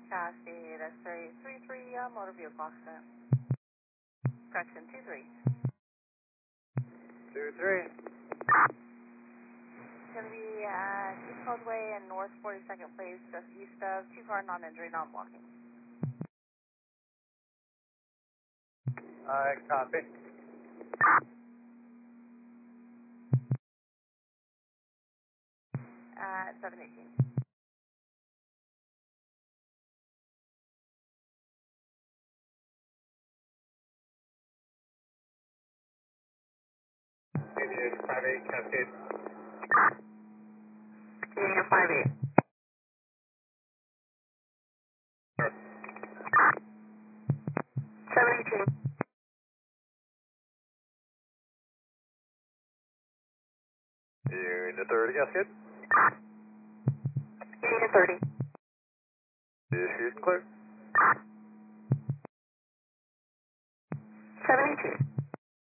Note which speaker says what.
Speaker 1: Cascade X-ray 33, motor vehicle accident. Correction 23.
Speaker 2: 23.
Speaker 1: It's going to be at East Causeway and North 42nd Place, just east of 2-car non-injury, non-blocking.
Speaker 2: Copy.
Speaker 1: At 718.
Speaker 2: Aviation 58, Cascade.
Speaker 1: Aviation 58.
Speaker 2: Sure.
Speaker 1: 718.
Speaker 2: Unit 30, Cascade.
Speaker 1: Unit 30.
Speaker 2: Issued and clear.
Speaker 1: 718.